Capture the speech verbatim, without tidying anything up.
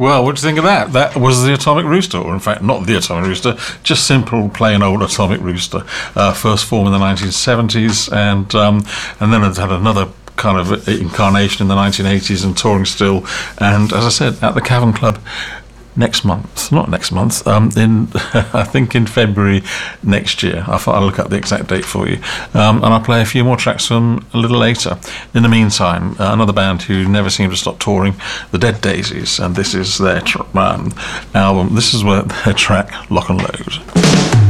Well, what do you think of that? That was the Atomic Rooster, or in fact, not the Atomic Rooster, just simple, plain old Atomic Rooster. Uh, first formed in the nineteen seventies, and um, and then it had another kind of incarnation in the nineteen eighties and touring still. And as I said, at the Cavern Club next month, not next month, um, in I think in February next year. I'll, I'll look up the exact date for you, um, and I'll play a few more tracks from them a little later. In the meantime, uh, another band who never seem to stop touring, the Dead Daisies, and this is their tr- um, album. This is where their track Lock and Load.